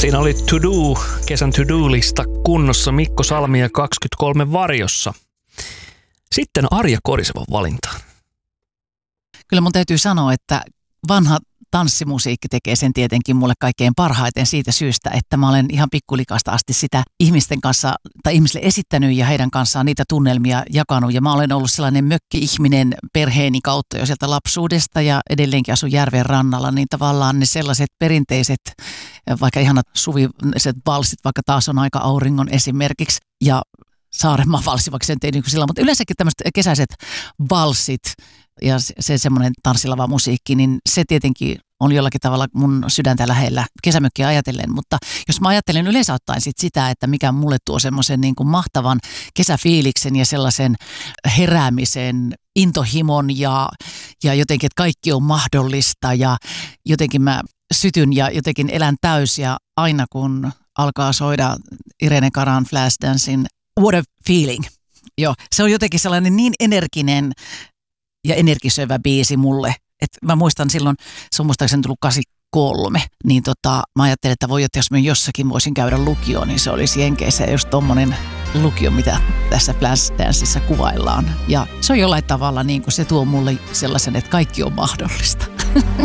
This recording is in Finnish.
Siinä oli kesän to-do-lista kunnossa Mikko Salmi ja 23 varjossa. Sitten Arja Korisevan valintaan. Kyllä mun täytyy sanoa, että vanha tanssimusiikki tekee sen tietenkin mulle kaikkein parhaiten siitä syystä, että mä olen ihan pikkulikasta asti sitä ihmisten kanssa tai ihmisille esittänyt ja heidän kanssaan niitä tunnelmia jakanut. Ja mä olen ollut sellainen mökki-ihminen perheeni kautta jo sieltä lapsuudesta ja edelleenkin asun järven rannalla, niin tavallaan ne sellaiset perinteiset, vaikka ihanat suviset valssit, vaikka taas on aika auringon esimerkiksi ja Saarenmaan valssi, vaikka sen tein niin kuin sillä, mutta yleensäkin tämmöiset kesäiset valssit ja se semmoinen tanssilava musiikki, niin se tietenkin on jollakin tavalla mun sydäntä lähellä kesämökkiä ajatellen, mutta jos mä ajattelen yleensä ottaen sitä, että mikä mulle tuo semmoisen niin kuin mahtavan kesäfiiliksen ja sellaisen heräämisen, intohimon ja jotenkin, että kaikki on mahdollista ja jotenkin mä sytyn ja jotenkin elän täys ja aina kun alkaa soida Irene Caran Flashdance What a Feeling. Joo, se on jotenkin sellainen niin energinen ja energisöivä biisi mulle. Että mä muistan silloin, se on muistaakseni tullut 83, niin mä ajattelin, että voi, että jos mä jossakin voisin käydä lukioon, niin se olisi Jenkeissä just tommonen lukio, mitä tässä Flashdance kuvaillaan. Ja se on jollain tavalla niin kuin se tuo mulle sellaisen, että kaikki on mahdollista.